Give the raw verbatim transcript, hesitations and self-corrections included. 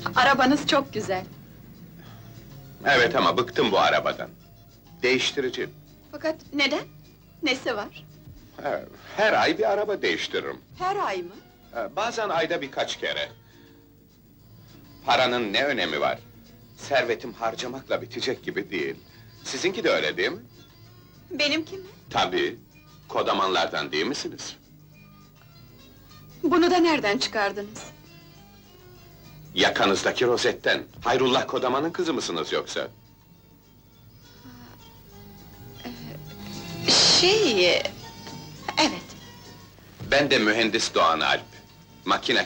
Arabanız çok güzel. Evet ama bıktım bu arabadan. Değiştireceğim. Fakat neden? Nesi var? Ha, Her ay bir araba değiştiririm. Her ay mı? Ha, Bazen ayda birkaç kere. Paranın ne önemi var? Servetim harcamakla bitecek gibi değil. Sizinki de öyle değil mi? Benimki mi? Tabii. Kodamanlardan değil misiniz? Bunu da nereden çıkardınız? Yakanızdaki rozetten. Hayrullah Kodaman'ın kızı mısınız yoksa? Şey... Evet. Ben de mühendis Doğan Alp. Makine